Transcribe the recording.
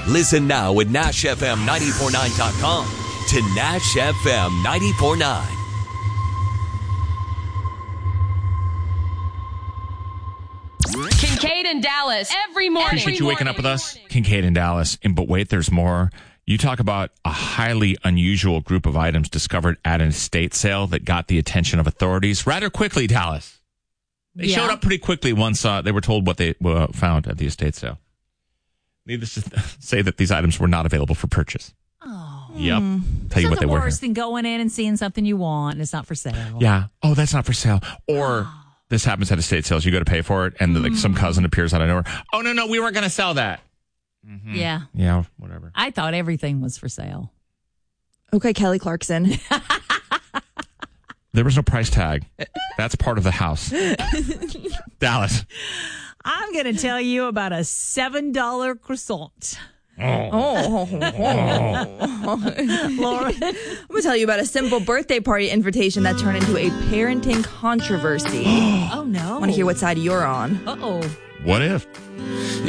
Listen now at NashFM949.com to Nash FM 94.9. Kincaid and Dallas every morning. Appreciate you waking up with us, Kincaid and Dallas. But wait, there's more. You talk about a highly unusual group of items discovered at an estate sale that got the attention of authorities rather quickly, Dallas. They showed up pretty quickly once they were told what they found at the estate sale. Needless to say that these items were not available for purchase. Oh. Yep. Tell you what they were. It's worse than going in and seeing something you want and it's not for sale. Yeah. Oh, that's not for sale. Or this happens at estate sales. You go to pay for it and like some cousin appears out of nowhere. Oh, no, we weren't going to sell that. Mm-hmm. Yeah. Yeah, whatever. I thought everything was for sale. Okay, Kelly Clarkson. There was no price tag. That's part of the house. Dallas. I'm going to tell you about a $7 croissant. Laura, I'm going to tell you about a simple birthday party invitation that turned into a parenting controversy. Oh, no. Want to hear what side you're on? Uh-oh. What if?